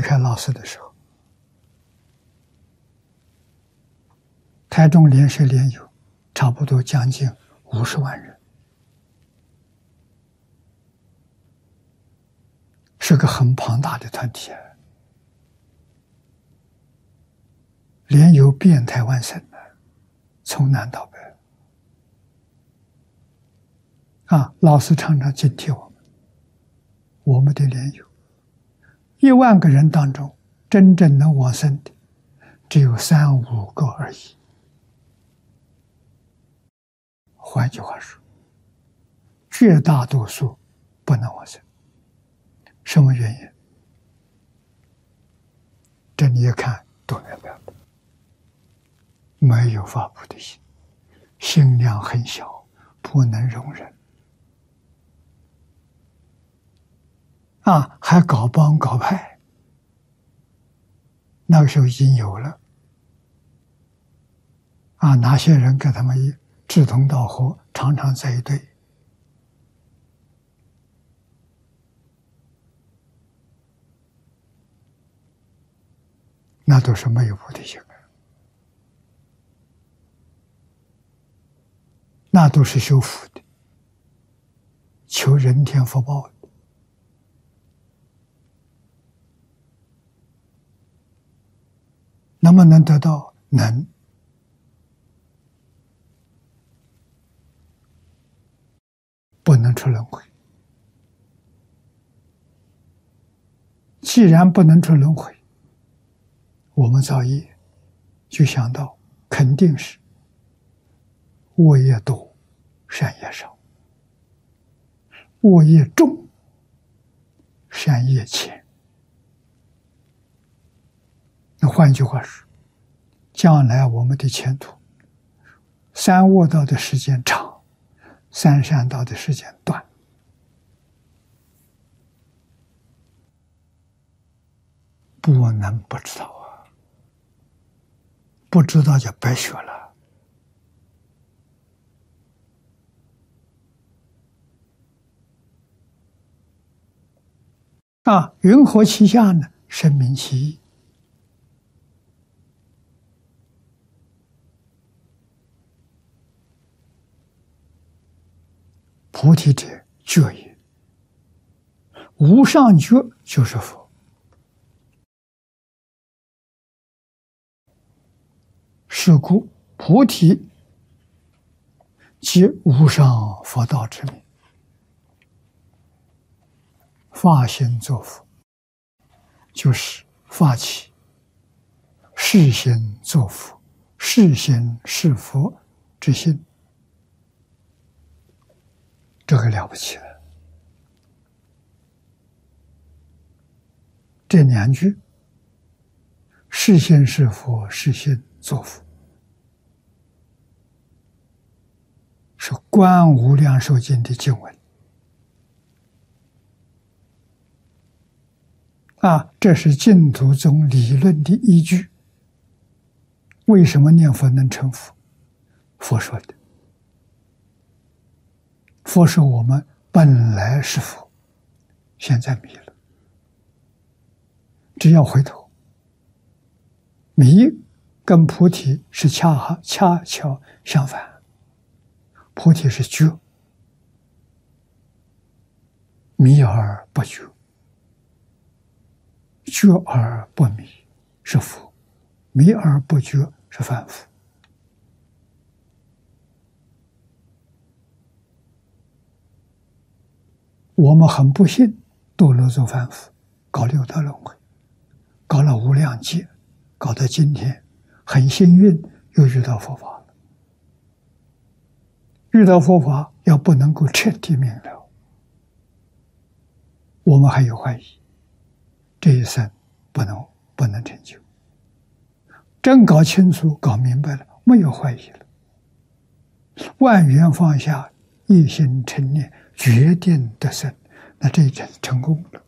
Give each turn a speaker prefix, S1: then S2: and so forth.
S1: 开老师的时候，台中莲社莲友差不多将近50万人，是个很庞大的团体啊。莲友遍台湾省的，从南到北老师常常警惕我们的莲友，1万个人当中，真正能往生的只有3、5个而已。换句话说，绝大多数不能往生。什么原因？这你一看都明白了，没有发菩提心，心量很小，不能容忍还搞帮搞派。那个时候已经有了哪些人跟他们志同道合，常常在一堆。那都是没有菩提心的，那都是修福的，求人天福报的。能不能得到？能。不能出轮回。既然不能出轮回，我们造业就想到肯定是恶业多，善业少；恶业重，善业浅。那换句话说，将来我们的前途，三恶道的时间长，三善道的时间短。不能不知道啊！不知道就白学了。云何其下呢？生明其意。菩提者，觉也。无上觉就是佛。是故菩提即无上佛道之名。发心作佛，就是发起誓心作佛，誓心是佛之心。这个了不起了。这两句，誓心是佛，誓心作佛，是《观无量寿经》的经文。这是净土宗理论的依据。为什么念佛能成佛？佛说的。佛说我们本来是佛，现在迷了。只要回头，迷跟菩提是恰巧相反。菩提是觉，迷而不觉。觉而不迷是佛，迷而不觉是凡夫。我们很不幸堕落做凡夫，搞六道轮回，搞了无量劫，搞到今天很幸运又遇到佛法了。遇到佛法要不能够彻底明了，我们还有怀疑，这一生不能成就。真搞清楚搞明白了，没有怀疑了，万缘放下，一心成念，决定得生，那这一生成功了。